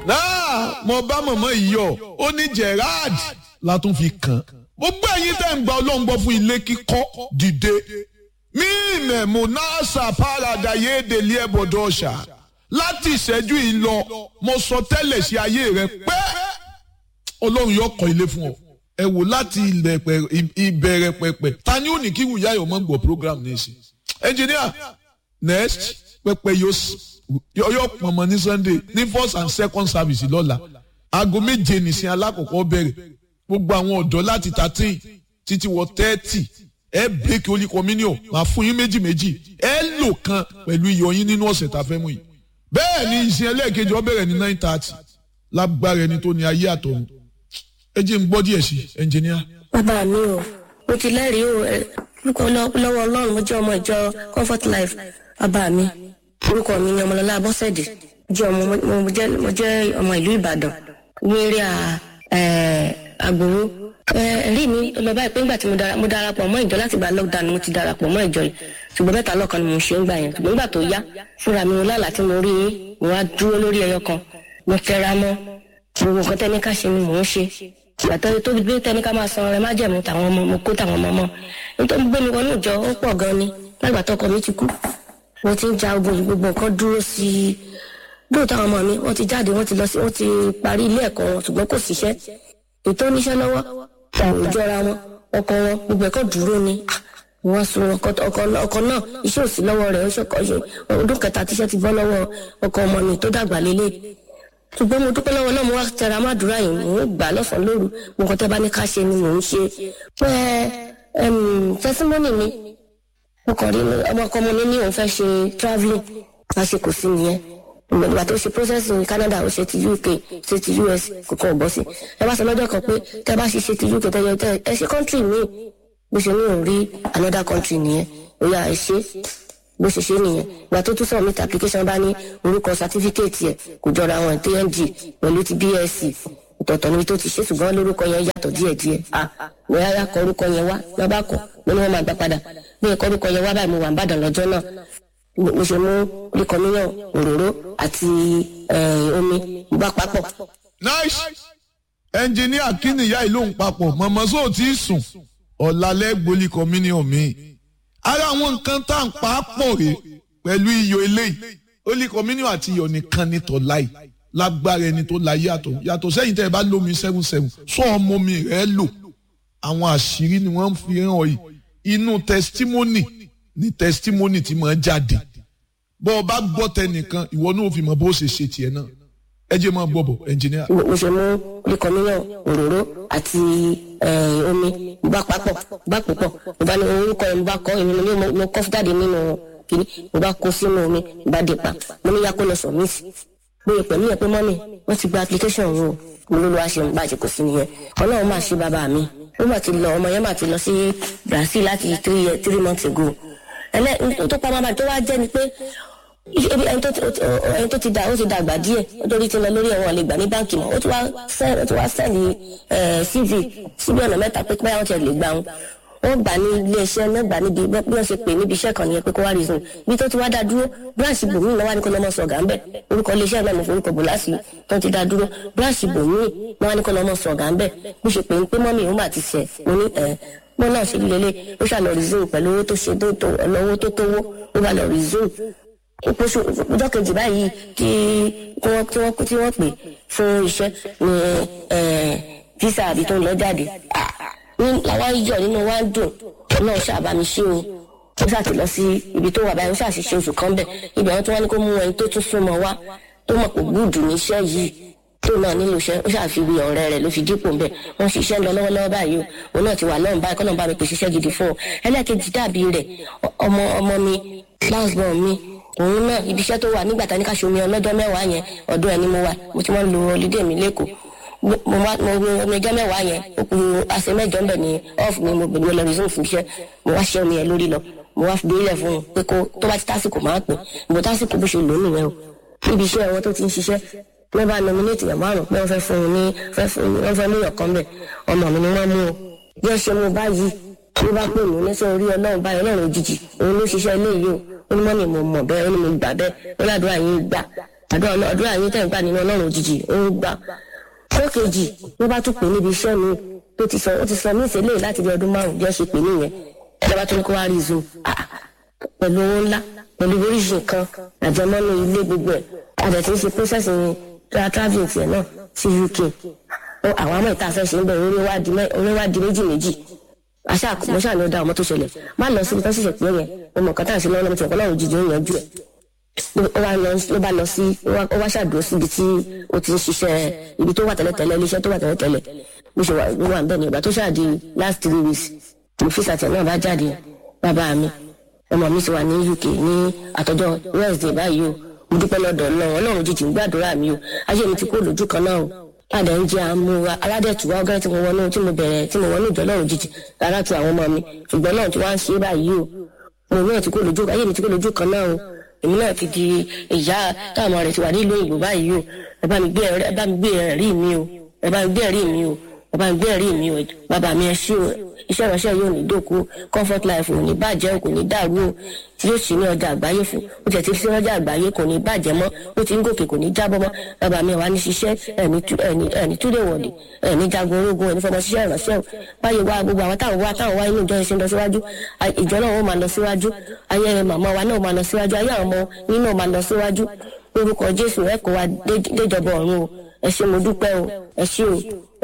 mo bá mọ̀mọ́ ìyọ̀ ó ní Gerard la tún fi kàn. Gbogbo ẹ̀yin tẹ́ ń gba Ọlọ́run gbọ́ fún ilé kíkọ́ dìde. Mí mẹ̀mú náà ṣàpárada yéèdè lé ẹ̀bọ̀dọ̀ ọ̀ṣà. Láti ìṣẹ́jú yìí lọ, mo sọ tẹ́lẹ̀ sí ayé rẹ pé Ọlọ́run yóò kọ́ ilé fún ọ. Ẹ wò láti ìbẹ̀rẹ̀ pẹ̀pẹ̀. Ta ni ó ní kí wùyá yóò mọ̀ gbọ́ program ní ìsìn? Engineer, next pẹpẹ yóò pọnmọ ní Sunday ní first and second service lọ́la. Aago 7 nìsín alákọ̀ọ́kọ́ bẹ̀rẹ̀. Gbogbo àwọn ọ̀dọ́ láti 13 títí wọ 30 ẹ break Holy Communion máa fún yín méjì ẹ lò kan pẹ̀lú iyọ̀ yín nínú ọ̀sẹ̀ tá a fẹ́ mú yìí. Bẹ́ẹ̀ ni ìsìn ẹlẹ́ẹ̀kejì ó bẹ̀rẹ̀ ní 9:30 lágbára ẹni tó ní ayé àtọ̀run. Ẹ jẹ́ n gbọ́ díẹ̀ sí engineer. Bàbá mi o, mo ti lẹ́rìí o, lọ́wọ́ Ọlọ́run mo jẹ́ ọmọ ìjọ Comfort Life. Bàbá mi, orúkọ mi ni Ọmọlọ́lá Bọ́sẹ̀dé. Mo jẹ́ ọmọ ìlú Ìbàdàn ní eré Àgbòrò. Rí mi lọ báyìí pé nígbà tí mo darapọ̀ mọ́ ìjọ láti gba lockdown mo ti darapọ̀ mọ́ ìjọ yìí. Ṣùgbọ́n mẹ́ta lọ́kan ni mo ṣe ń gbà yẹn. Ṣùgbọ́n nígbà tó yá fúnra mi lálàá tí mo rí yín, mo wá dúró lórí ẹyọ kan. Mo tẹra mọ́ gbogbo nǹkan tẹ́ni ká ṣe ni mò ń ṣe. Ìgbàtọ́ tó gbé tẹ́ni ká máa san ọrẹ májẹ̀mú tàwọn ọmọ mo kó tàwọn ọmọ mọ́. Nítorí gbé mi wọnú ìjọ ó pọ̀ gan ni. Lágbà tọkọ mi ti kú. Mo ti ń ja ogun gbogbo nǹkan dúró sí i. Lóòótọ́ àwọn ọmọ mi wọ́n ti jáde wọ́n ti parí ilé ẹ̀kọ́ wọn ṣùgbọ́n kò síṣẹ́. Ètò oníṣẹ́ lọ́wọ́ àwọn ìjọra wọn ọkọ wọn gbogbo ẹ̀kọ́ dúró ni. Wọ́n sun ọkọ náà iṣẹ́ òsì lọ́wọ́ rẹ̀ ó ṣe ọdún kẹta tíṣẹ́ ti bọ́ lọ́wọ́ ọkọ ọmọ mi tó dàgbà lélẹ̀. Ṣùgbọ́n mo dúpẹ́ lọ́wọ́ náà mo wá tẹra mádùúrà yìí mò ń gbà lọ́sàn-án lóru mo kàn tẹ́ bá ní ká ṣe ni mò ń ṣe. Pé tẹsímọ́nì mi mo kàn rí ọmọkọ mi ní òun fẹ́ ṣe travelling láṣẹ kò sí nìyẹn. Ìgbà tó ṣe process ní Canada ó ṣe ti UK ṣe ti US kò kàn bọ́ sí. Ẹ bá sọ lọ́jọ́ kan pé tẹ́ bá ṣe ti UK tẹ́ ẹ ṣe country mi bó ṣe ní òun rí another country nìyẹn ó yà ẹ ṣe bó ṣe ṣe nìyẹn. Ìgbà tó tún submit application bá ní orúkọ certificate yẹ kò jọra àwọn TNG pẹ̀lú ti BSc ọ̀tọ̀ọ̀tọ̀ níbi tó ti ṣe ṣùgbọ́n lórúkọ yẹn yàtọ̀ díẹ̀díẹ̀. Mo yára kọ orúkọ yẹn wá ní ọba kọ mo ní wọ́n máa gbà padà bí ẹ̀kọ́ orúkọ yẹn wá báyìí mo wà ń bàdàn lọ́jọ́ náà. Mo ṣe mú Holy Communion òróró àti omi mo bá papọ̀. Nice engineer kí ni ìyá ìlú ń papọ̀ mọ̀mọ́ sóò tí ì sùn ọ̀làlẹ́ Holy Communion mi. Ara àwọn nǹkan tá à ń pa á pọ̀ rè pẹ̀lú iyọ̀ eléyìí Holy Communion àti iyọ̀ nìkan ní tọ́láì lágbára ẹni tó láyé yàtọ̀ sẹ́yìn tẹ́ ẹ bá lómi 7-7 sọ ọmọ mi rẹ̀ lò àwọn àṣírí ni wọ́n ń fi hàn yìí inú testimony ní testimony tí máa jáde bọ́ ọ bá gbọ́ tẹnìkan ìwọ náà fi mọ̀ bó ṣe ṣe tiẹ̀ náà ẹ jẹ́ máa gbọ́bọ̀ engineer. Mo ṣe mú Holy Communion òróró àti omi mo bá papọ̀ bá púpọ̀ mo bá ní orúkọ yẹn mo bá kọ́ èmi mo kọ́ jáde nínú kìíní mo bá kó sínú omi mo bá dé pa mo ní yàkó lọ submit bóyá pẹ̀lú ẹ̀ pé mọ́mì wọ́n ti gba application wo mo ló lọ́ wá ṣe ń bàjẹ́ kò sí nìyẹn Ọlọ́run máa ṣe bàbá mi ó mà ti lọ ọmọ yẹn mà ti lọ sí Brazil láti 3 months ago. Tó pa máa tó wá jẹ́ ni pé ẹni tó ti dàgbà díẹ̀ nítorí ti lọ lórí ẹ̀wọ̀n lè gbà ní báǹkì mọ́ ó ti wá sẹ́ẹ̀lì CV síbi ọ̀nà mẹ́ta pé báyà wọ́n ti lè gbà wọ́n gbà ní ilé iṣẹ́ náà gbà níbi bí wọ́n ṣe pè níbi iṣẹ́ kan nìyẹn pé kó wá reason bí tó ti wá dá dúró bíráǹṣì bòmíì náà wá ní kó lọ́mọ sọ̀gá ńbẹ̀ orúkọ ilé iṣẹ́ náà mo forúkọ bò láti tó ti dá dúró bíráǹṣì bòmíì náà wá ní kó lọ́mọ sọ̀gá ńbẹ̀ bó ṣe pè ń pé mọ́mì òun mà ti ṣẹ̀ mo ní mo náà ṣe lílé ó ṣàlọ resume pẹ̀lú owó tó ṣe owó tó tówó ó bá lọ resume ìpòṣù ọjọ́ kejì báyìí tí wọ́n pè fún iṣẹ́ ní visa àbí tó ń lọ jáde ní làwọn yíyọ nínú wa ń dùn náà ṣàbámi ṣe o ó ṣàti lọ sí ibi tó wà báyìí ó ṣàṣìṣe oṣù kan bẹ̀ ibẹ̀ wọn tí wọ́n ní kó mú ẹni tó tún súnmọ́ wá tó mọ̀ pé gbúdù níṣẹ́ yìí tó náà nílò iṣẹ́ ó ṣàfiwé ọ̀rẹ́ rẹ̀ ló fi dípò ń bẹ̀ wọ́n ṣiṣẹ́ lọ lọ́wọ́lọ́wọ́ báyìí o òun náà ti wà lọ́run báyìí kọ́nà bá mi pèsè iṣẹ́ gidi fún ọ ẹlẹ́ẹ̀kejì dàbí rẹ̀ ọmọ mi last born mi òun náà ibi iṣẹ́ tó wà nígbà tá ní ká ṣe omi ọlọ́jọ́ mẹ́wàá yẹn ọ̀dọ̀ ẹni mo wà mo ti wọ́n lo holiday mi lẹ́kọ̀ọ́ mo omi ọjọ́ mẹ́wàá yẹn ó kù àṣẹ mẹ́jọ ń bẹ̀ ní off mi mo gbẹ̀dúwẹ́ lọ resume fún iṣẹ́ mo wá ṣẹ́ omi yẹn lórí lọ mo wá fi délẹ̀ fún un pé kó tó bá ti tásìkò máa pè mo tásìkò bó ṣe lò ó nìyẹn o níbi iṣẹ́ wọn tó ti ń ṣiṣẹ́ wọ́n bá nominate yàn márùn pé wọ́n fẹ́ fún un ní wọ́n fẹ́ mú yàn kan bẹ̀ ọmọ mi ni wọ́n mú o bí ẹ ṣe mú báyìí ló bá pè mí níṣẹ́ orí Ọlọ́run báyìí Ọlọ́run òjijì òun ló ṣiṣẹ́ ilé yìí o ó ní mọ́mì mo mọ̀ bẹ́ẹ̀ ó ní mo gbà bẹ́ẹ̀ ó ládùúrà yín gbà àdúrà yín tẹ̀ ń gbà nínú ọlọ́run òjijì ó ń gbà. ọjọ́ kejì ló bá tún pè níbi iṣẹ́ mi tó ti sọ mí ìṣẹ̀lẹ̀ láti bí ọdún 5 bí wọ́n ṣe pè nìyẹn ẹ̀rọ bá tún kó wá rí zoom pẹ̀lú owó ńlá pẹ̀lú oríṣi nǹkan àjẹmọ́nú ilé gbogbo ẹ̀ àjẹ tí ń ṣe process travelling tiẹ̀ náà sí UK àwọn àmọ́ ìta fẹ́ ṣe ń bẹ̀ orí wá di méjì mo ṣáà ní ó dá ọmọ tó ṣẹlẹ̀ má lọ síbi tó ṣẹ̀ṣẹ̀ pé yẹn ọmọ kan tá à ń ṣe lọ́wọ́ lọ́mọ tí ọ̀pọ̀ náà òjijì ń yanjú ẹ̀ ló bá lọ sí ó wá ṣàdúró síbi tí ó ti ń ṣiṣẹ́ ibi tó wà tẹ́lẹ̀tẹ́lẹ̀ iléeṣẹ́ tó wà tẹ́lẹ̀tẹ́lẹ̀ bó ṣe wà ń bẹ̀ ní ìgbà tó ṣáà di last 3 weeks mo fi sàtẹ̀ náà bá jáde bàbá mi ọmọ mi ti wà ní UK ní àtọ́jọ́ Wednesday báyìí o mo dúpẹ́ lọ́dọ̀ Ọlọ́run jíjì ń gbàdúrà mi o ayé mi ti kó lójú kan náà o padà ń jẹ àmúra aládẹ̀tùwá ọgá tí mo wọnú ìjọ Ọlọ́run jíjì rárá tu àwọn ọmọ mi ṣùgbọ́n náà tí wọ́n á ṣe báyìí o mo náà ti kó lójú ayé mi ti kó lójú kan náà o èmi náà ti di ìyá táwọn ọmọ rẹ̀ ti wà nílùú òyìnbó báyìí o ẹ bá mi gbé ẹ̀rí mi o ẹ bá mi gbé ẹ̀rí mi o ẹ bá mi gbé ẹ̀rí mi o bàbá mi ẹ ṣé o iṣẹ́ ìránṣẹ́ yóò ní dòkú Comfort Life ò ní bàjẹ́ kò ní dàrú o tí yóò sì ní ọjà àgbáyé fún ó tẹ̀ tí sí ọjà àgbáyé kò ní bàjẹ́ mọ́ ó ti ń gòkè kò ní jábọ́ mọ́ bàbá mi wà ní ṣiṣẹ́ ẹ̀ní túlẹ̀ wọ̀dì ẹ̀ní jagun ológun ẹ̀ní fọmọ ṣiṣẹ́ ìránṣẹ́ o báyìí wá gbogbo àwọn táwọn wá inú ìjọ ìṣẹ́ lọ síwájú ìjọ náà ó máa lọ síwájú ayé màmá wa náà máa lọ síwájú ayé àwọn ọmọ yín náà máa lọ síwájú orúkọ Jésù ẹ kó wa déjọba ọ̀run o ẹ ṣé mo dúpẹ́ o ẹ ṣé o